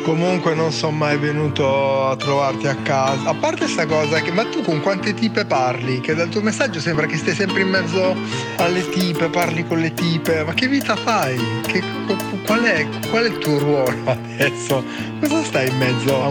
Comunque non sono mai venuto a trovarti a casa. A parte sta cosa che, ma tu con quante tipe parli? Che dal tuo messaggio sembra che stai sempre in mezzo alle tipe, parli con le tipe. Ma che vita fai? Qual è il tuo ruolo adesso? Cosa stai in mezzo a